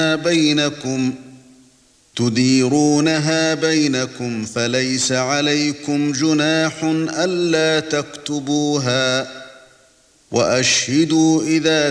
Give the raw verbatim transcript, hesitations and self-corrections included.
بينكم تديرونها بينكم فليس عليكم جناح ألا تكتبوها وأشهدوا إذا